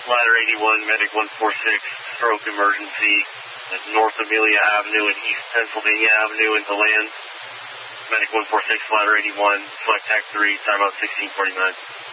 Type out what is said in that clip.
ladder 81, medic 146, stroke emergency at North Amelia Avenue and East Pennsylvania Avenue into land. Medic 146, ladder 81, select TAC 3, timeout 1649.